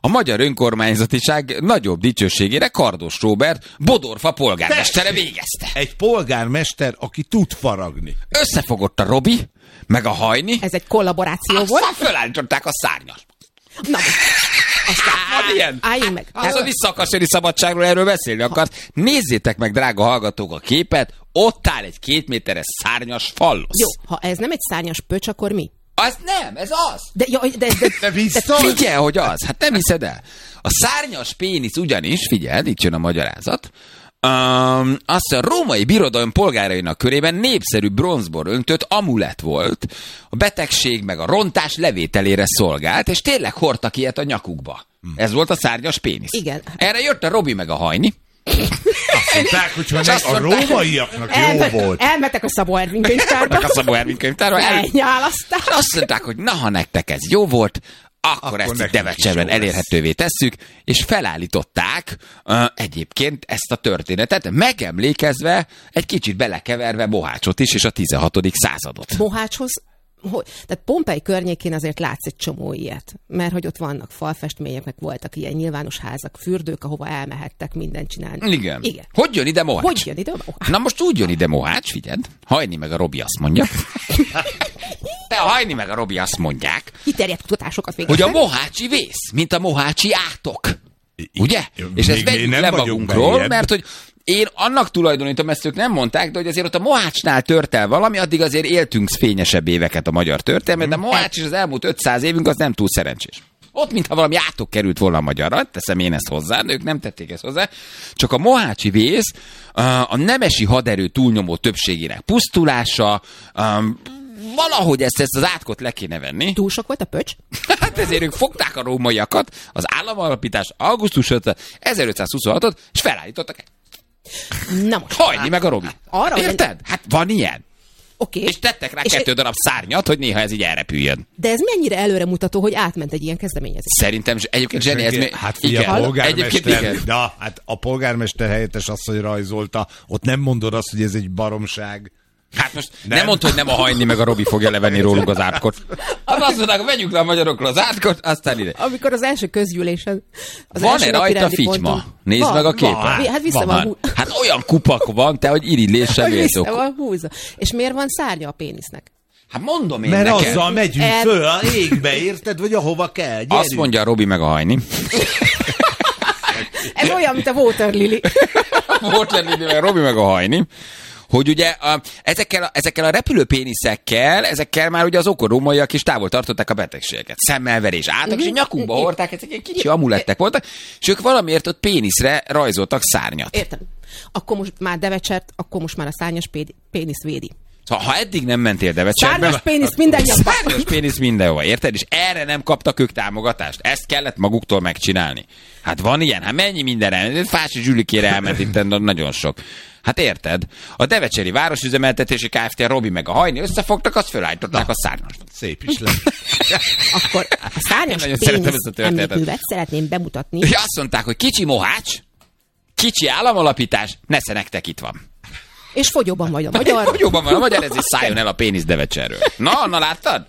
a Magyar Önkormányzatiság nagyobb dicsőségére Kardos Róbert Bodorfa polgármestere végezte. Egy polgármester, aki tud faragni. Összefogott a Robi, meg a Hajni. Ez egy kollaboráció volt. Aztán fölállították a szárnyas. Na, Van ilyen? álljunk meg. Az vissza akarsz jönni szabadságról, erről beszélni akarsz. Nézzétek meg, drága hallgatók, a képet. Ott áll egy 2 méteres szárnyas fallosz. Jó, ha ez nem egy szárnyas pöcs, akkor mi? Az nem, ez az. Te biztos? Figyelj, hogy az. Hát nem hiszed el. A szárnyas pénisz ugyanis, figyeld, itt jön a magyarázat, azt a római birodalom polgárainak körében népszerű bronzbor öntött amulett volt. A betegség meg a rontás levételére szolgált, és tényleg hordtak ilyet a nyakukba. Ez volt a szárnyas pénisz. Igen. Erre jött a Robi meg a Hajni. Azt mondták, hogy a rómaiaknak jó volt. Elmetek a Szabó Ervin könyvtárba. A Szabó Ervin könyvtárba. Elnyálasztál. Azt mondták, hogy na, ha nektek ez jó volt, akkor ezt itt Devecserben elérhetővé tesszük, és felállították egyébként ezt a történetet, megemlékezve, egy kicsit belekeverve Mohácsot is, és a 16. századot. Mohácshoz, tehát Pompei környékén azért látsz egy csomó ilyet, mert hogy ott vannak falfestmények, meg voltak ilyen nyilvános házak, fürdők, ahova elmehettek mindent csinálni. Igen. Hogy jön ide Mohács? Hogy jön ide Mohács? Na most úgy jön ide Mohács, figyeld, Hajni meg a Robi azt mondja. De a Hajni meg a Robi azt mondják, kiterjedt kutatásokat végeztek. hogy a mohácsi vész, mint a mohácsi átok. Ugye? És ezt vegyük nem le magunkról, beljebb. mert hogy én annak tulajdonítom, ezt ők nem mondták, de hogy azért ott a Mohácsnál tört el valami, addig azért éltünk fényesebb éveket a magyar történelmet, de Mohács is az elmúlt 500 évünk az nem túl szerencsés. Ott, mintha valami átok került volna a magyarra, teszem én ezt hozzá, de ők nem tették ezt hozzá. Csak a mohácsi vész, a nemesi haderő túlnyomó többségének pusztulása, valahogy ezt az átkot le kéne venni. Túl sok volt a pöcs? Hát ezért ők fogták a rómaiakat, az államalapítás augusztus 1526-ot, és felállítottak egy. Na most. Hajni meg a Robi. Arra, érted? Hát van ilyen. Oké. És tettek rá 2 darab szárnyat, hogy néha ez így elrepüljön. De ez mennyire előremutató, hogy átment egy ilyen kezdeményezés? Szerintem egyébként Zseni, ez még... Hát figyelj, a egyébként polgármester, igen. de hát a polgármester helyettes asszony rajzolta, ott nem mondod azt, hogy ez egy baromság. Hát most nem mondd, hogy nem a Hajni meg a Robi fogja levenni rólunk az átkot. Hát azt mondták, vegyük le a magyarokról az átkot, aztán ide. Amikor az első közgyűlésen... Van-e rajta figyma? Nézd meg a képet. Hát vissza van. Hát olyan kupak van, te, hogy irigylés sem Vissza értok. van húzva. És miért van szárnya a pénisznek? Hát mondom én Mert nekem. azzal megyünk föl a égbe, érted? Vagy ahova kell. Gyerünk. Azt mondja a Robi meg a Hajni. Ez olyan, mint a Water Lily. Water Lily meg a Robi meg a Hajni. Hogy ugye ezekkel a repülőpéniszekkel, ezekkel már ugye az okorómaiak is távol tartották a betegségeket. Szemmelverés álltak, és a nyakunkba hordták, ezek ilyen kicsi amulettek voltak, és ők valamiért ott péniszre rajzoltak szárnyat. Értem. Akkor most már Devecsert, akkor most már a szárnyas pénisz védi. Szóval, ha eddig nem mentél Devecserbe... Szárnyas pénisz mindenhol. Szárnyas pénisz mindenhol, érted? És erre nem kaptak ők támogatást. Ezt kellett maguktól megcsinálni. Hát van ilyen? Hát mennyi mindenre? Fási Zsülikére elment itt nagyon sok. Hát érted? A Devecseri Városüzemeltetési Kft. A Robi meg a Hajni összefogtak, azt fölállították a szárnyast. Szép is lett. Akkor a szárnyas pénisz emlékművet szeretném bemutatni. És azt mondták, hogy kicsi Mohács, kicsi államalapítás, nesze nektek itt van. És fogyóban vagy a magyar. Fogyóban van a magyar, ezért szálljon el a pénisz Devecserről. Na, láttad?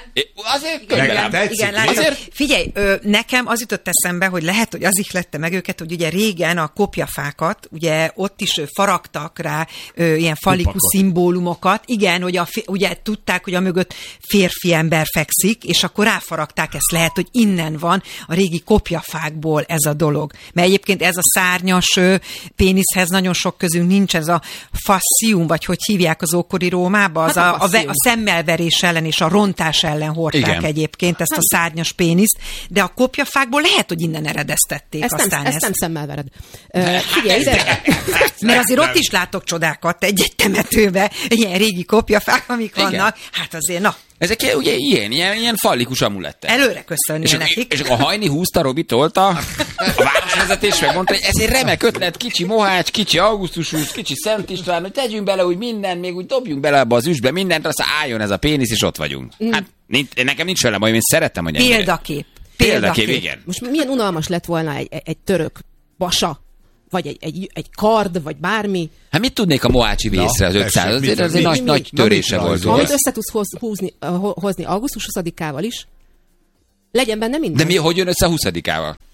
Azért könyvelem. Igen, látod. Figyelj, nekem az jutott eszembe, hogy lehet, hogy az ihlette meg őket, hogy ugye régen a kopjafákat, ugye ott is faragtak rá ilyen falikus szimbólumokat. Igen, hogy ugye tudták, hogy a mögött férfi ember fekszik, és akkor ráfaragták, ezt lehet, hogy innen van a régi kopjafákból ez a dolog. Mert egyébként ez a szárnyas péniszhez nagyon sok közünk nincs, ez a fascium, vagy hogy hívják az ókori Rómába, az hát a szemmelverés ellen és a rontás ellen hordták. Igen. Egyébként ezt a szárnyas péniszt, de a kopjafákból lehet, hogy innen eredeztették. Ezt nem szemmel vered. Figyelj ide! Mert azért ott is látok csodákat egy temetőbe, ilyen régi kopjafák, amik vannak. Hát azért, na. Ezek ugye ilyen fallikus amulettek. Előre köszönni nekik. És a Hajni húzta, Robi tolta, a városvezetés megmondta, hogy ez egy remek ötlet, kicsi Mohács, kicsi Augusztus húz, kicsi Szent István, hogy tegyünk bele úgy mindent, még úgy dobjunk bele abba az üstbe mindent, aztán álljon ez a pénisz, és ott vagyunk. Hát nekem nincs vele baj, én szerettem, hogy Példakép, igen. Most milyen unalmas lett volna egy török basa, vagy egy kard, vagy bármi. Hát mit tudnék a mohácsi vészre az 500? Azért az egy nagy törése volt. Amit össze tudsz hozni augusztus 20-ával is, legyen benne minden. De hogy jön össze 20-ával?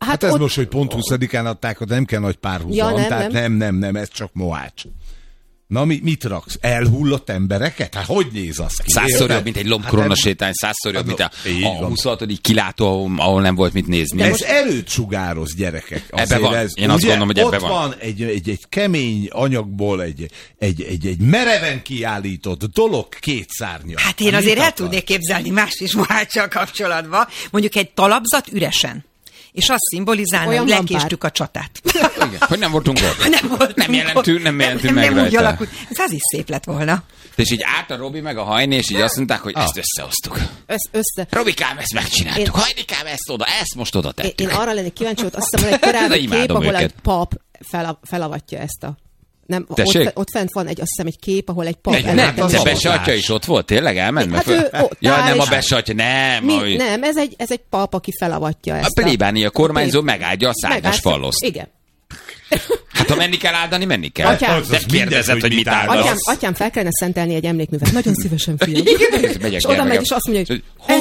Hát ez ott... most, hogy pont 20-án adták, de nem kell nagy párhuzam. Ja, tehát nem, ez csak Mohács. Na, mit raksz? Elhullott embereket? Hát hogy néz az ki? 100-szor jobb, mint egy lombkoronasétány, 100-szor jobb, mint a 26. kilátó, ahol nem volt mit nézni. Ez erőt sugároz, gyerekek. Ebben van. Én azt gondolom, hogy ebben van. Ott van egy kemény anyagból egy mereven kiállított dolog két szárnya. Hát én azért el tudnék képzelni más is Moháccsal kapcsolatban. Mondjuk egy talapzat üresen. És azt szimbolizálna, hogy lekéstük a csatát. Igen, hogy nem voltunk ott. Nem jelentünk meg nem rajta. úgy alakult. Ez az is szép lett volna. És így állt a Robi meg a Hajni, és így azt mondták, hogy ezt összehoztuk. Robikám, ezt megcsináltuk. Hajnikám, ezt most oda tettük. Én arra lennék kíváncsi, hogy azt hiszem, hogy egy korábbi kép, ahol egy pap felavatja ezt a... Nem, ott fent van azt hiszem egy kép, ahol egy pap... De Besse atya is ott volt, tényleg elment? Hát nem a Besse atya, nem. Nem, ez egy pap, aki felavatja ezt. A plébánia kormányzó megáldja a szárnyas falloszt. Igen. Hát ha menni kell áldani, menni kell. Atyám, de kérdezed, hogy mit áldasz. Atyám, fel kellene szentelni egy emlékművet. Nagyon szívesen, fiam. És oda megy, és azt mondja, hogy ez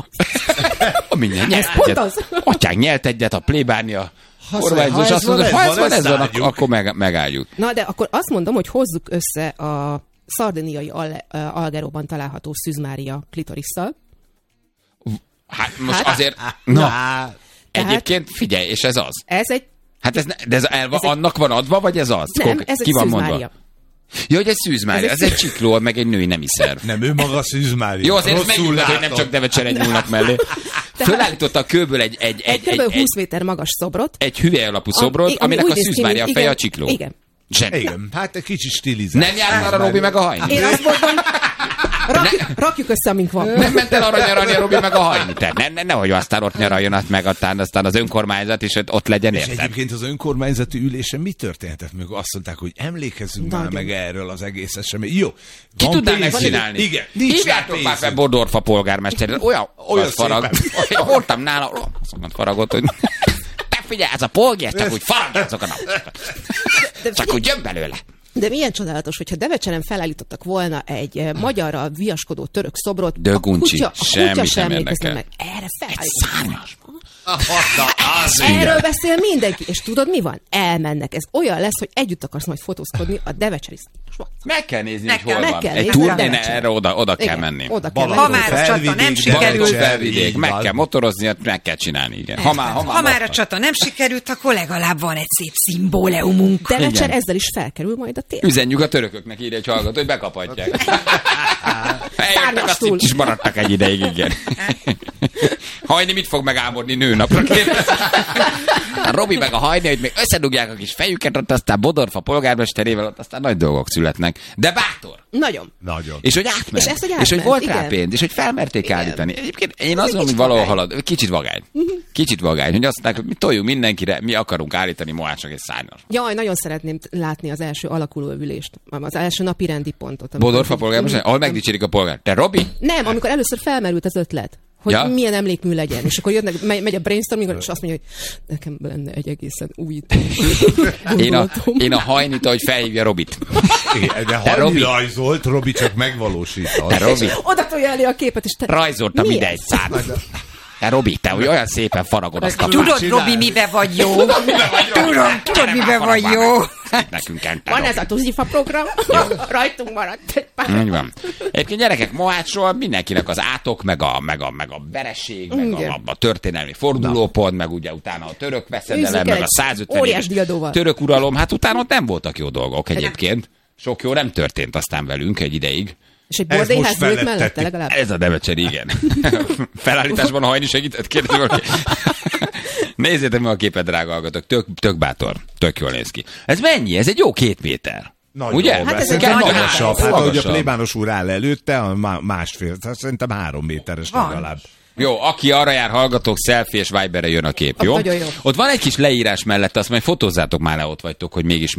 mi? Ez pont az. Atyánk nyelt egyet, a plébánia kormányzó, és azt mondja, ha ez van, akkor megálljuk. Na, de akkor azt mondom, hogy hozzuk össze a szardiniai Algeróban található Szűz Mária klitorisszal. Hát most azért... Egyébként figyelj, és ez az. Ez egy... Hát annak van adva, vagy ez az? Nem, ez egy Szűz Mária. Jó, hogy egy Szűz Mária, ez egy csikló, meg egy női nemi szerv. Nem, ő maga Szűz Mária. Jó, azért menjünk, hogy nem csak Devecseren nyúlnak mellé. Fölállította a kőből egy kb. 20 méter magas szobrot. Egy hüvely alapú szobrot, aminek a Szűz Mária feje a csikló. Igen. Igen, hát egy kicsit stilizál. Nem járt már a Robi meg a Hajni? Én azt mondom, rakjuk össze, amink van. Nem ment el arra nyaralni a Robi meg a Hajni? Nehogy aztán ott nyaraljon meg, aztán az önkormányzat is ott legyen, érted? És egyébként az önkormányzati ülésen mi történhetett? Még azt mondták, hogy emlékezzünk már meg erről az egész esemény. Jó. Ki tudnál megcsinálni? Igen. Hívjátok már fel Bodorfa polgármester. Olyan farag. Voltam nála, azt faragott, hogy... Figyelj, ez a polgár, csak úgy faragja azokat csak úgy jön belőle. De milyen csodálatos, hogyha Devecseren felállítottak volna egy magyarra viaskodó török szobrot, Döguncsi, a kutya sem emlékezne meg. Erre szárnyas. Erről beszél mindenki, és tudod mi van? Elmennek. Ez olyan lesz, hogy együtt akarsz majd fotózkodni a devecseri. Meg kell nézni, hogy hol van. Egy turnéne erre oda kell menni. Ha már a csata nem sikerült, felvidék, meg kell motorozni, meg kell csinálni, igen. Ha már a csata nem sikerült, akkor legalább van egy szép szimbóleumunk. Devecser ezzel is felkerül majd a tér. Üzenjük a törököknek, írja egy hallgató, hogy bekaphatják. Eljöttek, azt így is maradtak egy ideig, igen. Hajni mit fog megálmodni nőnapra, kérdez? A Robi meg a Hajni, hogy még összedugják a kis fejüket, ott aztán Bodorfa polgármesterével, ott aztán nagy dolgok születnek. De bátor! Nagyon. És hogy átment. És hogy volt rá pénz, és hogy felmerték állítani. Egyébként én azt mondom, hogy valahol halad. Kicsit vagány. Kicsit vagány, hogy azt mondják, hogy mi toljunk mindenkire, mi akarunk állítani Mohácsnak egy szárnyas. Jaj, nagyon szeretném látni az első alakuló ülést, az első napi rendi pontot. Bodorfa polgármester, ahol megdicsérik a polgár. Te Robi? Nem, amikor először felmerült az ötlet, hogy milyen emlékmű legyen. És akkor jönnek, megy a brainstorming, és azt mondja, hogy nekem lenne egy egészen új Én a Hajnit, hogy felhívja Robit. De Hajni rajzolt, Robi csak megvalósított. Te Robi. Oda tolja elé a képet, és te... Rajzoltam ide egy szárnyat. Te Robi, te hogy olyan szépen faragod azt a Tudod, Robi, mibe vagy jó? Tudod, mibe vagy jó? Nekünk van ez a Tuzifa program, rajtunk maradt. Így van. Egyébként gyerekek, Mohácsról mindenkinek az átok, meg a vereség, meg a történelmi fordulópont, meg ugye utána a török veszedelem, meg a 150 éves török uralom, hát utána ott nem voltak jó dolgok egyébként. Sok jó nem történt aztán velünk egy ideig. És egy bordélyház nőtt mellette legalább? Ez a Devecseri, igen. Felállításban a Hajni segített, kérdezi valaki. Nézzétek meg a képet, drága hallgatók, tök bátor, tök jól néz ki. Ez mennyi? Ez egy jó 2 méter. Nagyon ugye? Hát ez egy magasabb. Hát ahogy a plébános úr áll előtte, a másfél, szerintem 3 méteres legalább. Jó, aki arra jár, hallgatók, selfie és Viberre jön a kép, jó? Ott van egy kis leírás mellett, azt majd fotózzátok már le, ott vagytok, hogy mégis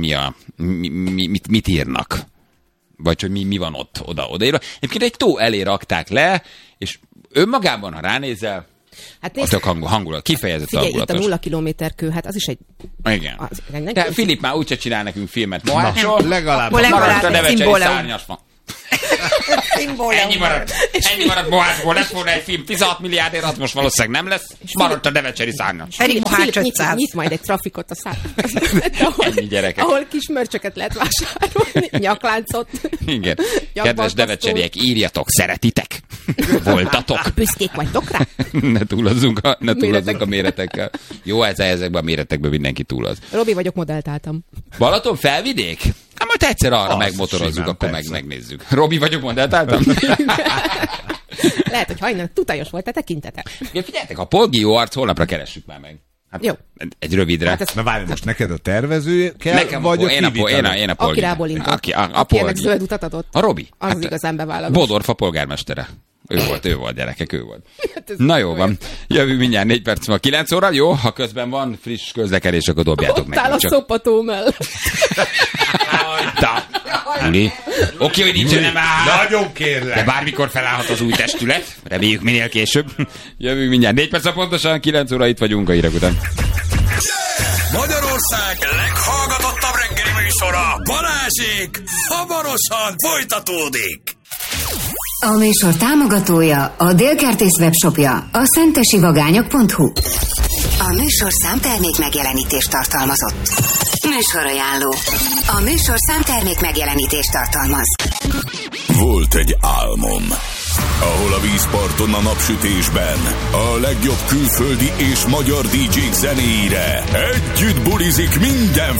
mit írnak. Vagy hogy mi van ott, odaírva. Egyébként egy tó elé rakták le, és önmagában, ha ránézel, hát a tök hangulat, kifejezett hangulatos. Itt a 0 kilométer kő, hát az is egy... Igen. De Filip már úgyse csinál nekünk filmet Mohácsról. Legalább szimbóleum. szárnyas van. szimbólum. Ennyi maradt Mohácsból, lett volna egy film 16 milliárdért, az most valószínűleg nem lesz, és maradt a Devecseri szárnya. Pedig Mohács 500. Nyit majd egy trafikot a Ennyi gyerekek. ahol kis mörcsöket lehet vásárolni, nyakláncot. Igen. Kedves devecseriek, írjatok, szeretitek? Voltatok? Büszkék vagytok rá? Ne túlozzunk a méretekkel. Jó, ezekben a méretekben mindenki túloz. Robi vagyok, modelltáltam. Balaton felvidék? Hát majd egyszer arra Az megmotorozzuk, simán, akkor persze. megnézzük. Robi vagyok, modelltáltam? Lehet, hogy hajnal tutajos volt a tekintete. Ja, figyeljetek, a Polgi jó arc, holnapra keressük már meg. Hát, Jó. Egy rövidre. Hát ez Na várj, most neked a tervező kell, Nekem vagy a én a kivitelő? Polgi. Aki rábólintott. Aki ennek Polgi. zöld utat adott. A Robi. Az igazán bevállalós. Bodorfa polgármestere. Ő volt, gyerekek, ő volt. Hát ez Na jó van. Jövő mindjárt 4 perc van 9 óra. Jó, ha közben van friss közlekedés, akkor dobjátok ott áll a nekünk. szopató mellett. Uli. Oké, hogy nincsen már. Nagyon kérlek. De bármikor felállhat az új testület. Reméljük minél később. Jövünk mindjárt 4 perc, pontosan 9 óra itt vagyunk a hírek után. Magyarország leghallgatottabb reggeli műsora, Balázsék, hamarosan folytatódik. A műsor támogatója a Dél-Kertész webshopja, a szentesivagányok.hu. A műsor számtermék megjelenítést tartalmazott. Műsorajánló. A műsor számtermék megjelenítést tartalmaz. Volt egy álmom, ahol a vízparton a napsütésben a legjobb külföldi és magyar DJ-k zenéire együtt bulizik minden